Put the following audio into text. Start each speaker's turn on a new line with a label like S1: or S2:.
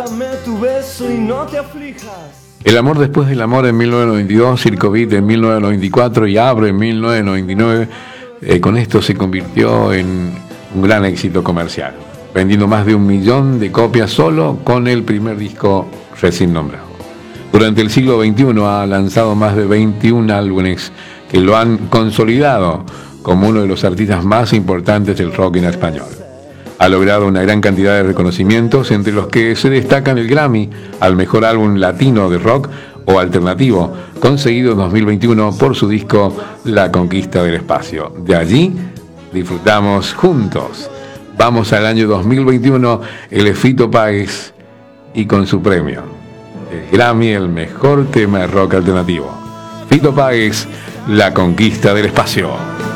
S1: dame tu beso y no te aflijas.
S2: El amor después del amor en 1992, Circo Beat en 1994 y Abre en 1999. Con esto se convirtió en un gran éxito comercial, vendiendo más de 1 millón de copias solo con el primer disco recién nombrado. Durante el siglo XXI ha lanzado más de 21 álbumes que lo han consolidado como uno de los artistas más importantes del rock en español. Ha logrado una gran cantidad de reconocimientos, entre los que se destacan el Grammy al mejor álbum latino de rock o alternativo, conseguido en 2021 por su disco La Conquista del Espacio. De allí disfrutamos juntos. Vamos al año 2021, el Fito Páez y con su premio, el Grammy, el mejor tema de rock alternativo. Fito Páez, La Conquista del Espacio.